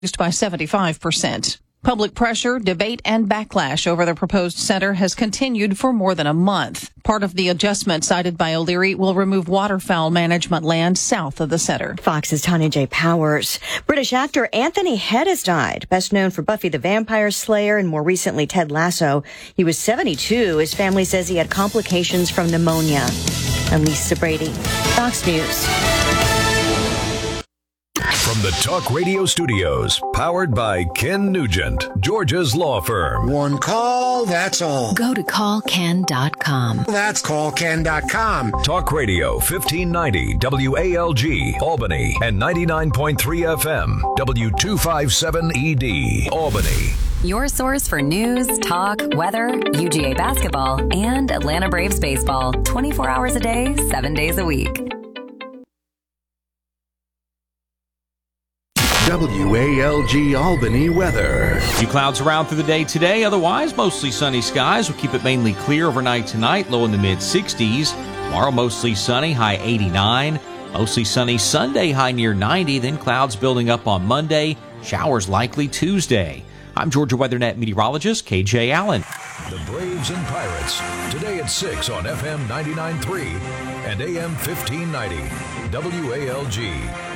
by 75%. Public pressure, debate, and backlash over the proposed center has continued for more than a month. Part of the adjustment cited by O'Leary will remove waterfowl management land south of the center. Fox's Tanya J. Powers. British actor Anthony Head has died, best known for Buffy the Vampire Slayer and more recently Ted Lasso. He was 72. His family says he had complications from pneumonia. I'm Lisa Brady, Fox News. From the Talk Radio Studios, powered by Ken Nugent, Georgia's law firm. One call, that's all. Go to callken.com. That's callken.com. Talk Radio 1590 WALG, Albany, and 99.3 FM, W257ED, Albany. Your source for news, talk, weather, UGA basketball, and Atlanta Braves baseball. 24 hours a day, 7 days a week. WALG Albany weather. Few clouds around through the day today. Otherwise, mostly sunny skies. We'll keep it mainly clear overnight tonight, low in the mid-60s. Tomorrow, mostly sunny, high 89. Mostly sunny Sunday, high near 90. Then clouds building up on Monday. Showers likely Tuesday. I'm Georgia WeatherNet meteorologist KJ Allen. The Braves and Pirates, today at 6 on FM 99.3 and AM 1590. WALG.